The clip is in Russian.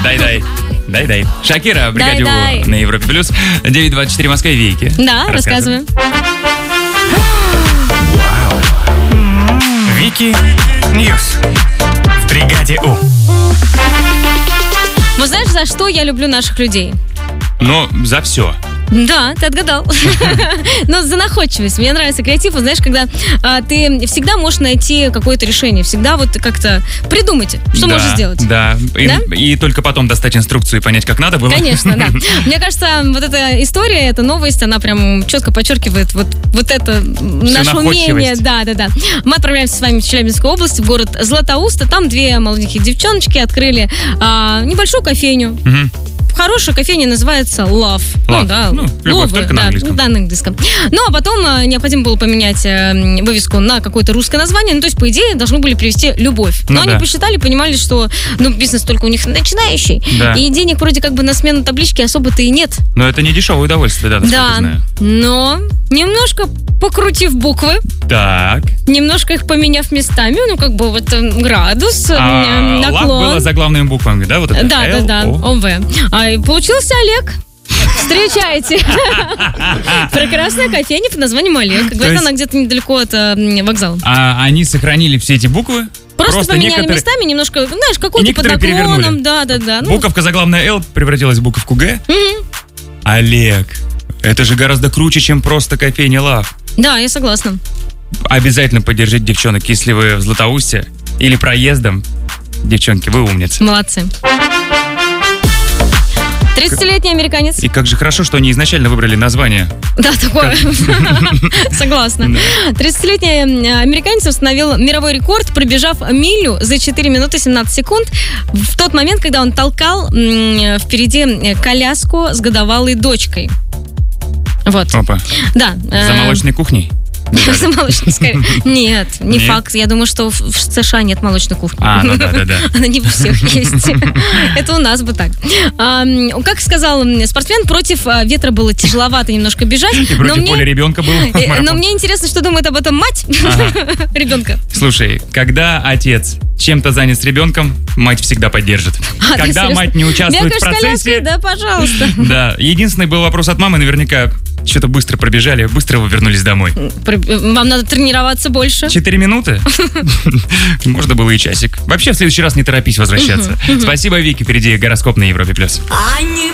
Дай-дай. Шакира, бригаде Дай-дай. У на Европе плюс. 9:24 в Москве, Вики. Да, рассказываем. Вики Ньюс в бригаде У. Вот знаешь, за что я люблю наших людей? Но за все. Да, ты отгадал. Но за находчивость. Мне нравится креатив. Вот знаешь, когда ты всегда можешь найти какое-то решение. Всегда вот как-то придумайте, что можешь сделать. Да. И только потом достать инструкцию и понять, как надо было. Конечно, да. Мне кажется, вот эта история, эта новость, она прям четко подчеркивает вот это наше умение. Да. Мы отправляемся с вами в Челябинскую область, в город Златоуст. Там две молоденькие девчоночки открыли небольшую кофейню. Хорошая кофейня называется Love. Любовь, только на английском. Да, на английском. Ну, а потом необходимо было поменять вывеску на какое-то русское название. Ну, то есть, по идее, должны были привести любовь. Но они посчитали, понимали, что бизнес только у них начинающий. Да. И денег вроде как бы на смену таблички особо-то и нет. Но это не дешевое удовольствие, да, насколько я знаю. Но немножко покрутив буквы, Так. немножко их поменяв местами, вот градус, Love наклон. было заглавными буквами, да? Вот это Да, ОВ. И получился Олег. Встречайте. Прекрасная кофейня под названием Олег. Говорят, она где-то недалеко от вокзала. А они сохранили все эти буквы? Просто поменяли местами немножко, знаешь, какой-то под некоторые наклоном. перевернули. Да. Буковка заглавная Л превратилась в буковку Г. Олег, это же гораздо круче, чем просто кофейня Love. Да, я согласна. Обязательно поддержите девчонок, если вы в Златоусте или проездом. Девчонки, вы умницы. Молодцы. 30-летний американец. И как же хорошо, что они изначально выбрали название. Да, такое. Согласна. 30-летний американец установил мировой рекорд, пробежав милю за 4 минуты 17 секунд в тот момент, когда он толкал впереди коляску с годовалой дочкой. Вот. Опа. Да. За молочной кухней? За молочной, скорее. Нет, не факт. Я думаю, что в США нет молочной кухни. Ну да. Она не у всех есть. Это у нас бы так. Как сказал спортсмен, против ветра было тяжеловато немножко бежать. И против воли ребенка был марафон. Но мне интересно, что думает об этом мать ребенка. Слушай, когда отец чем-то занят с ребенком, мать всегда поддержит. Когда мать не участвует в процессе... Да, пожалуйста. Да, единственный был вопрос от мамы, наверняка что-то быстро пробежали, быстро вы вернулись домой. Вам надо тренироваться больше. 4 минуты? Можно было и часик. Вообще, в следующий раз не торопись возвращаться. Спасибо, Вики. Впереди гороскоп на Европе+.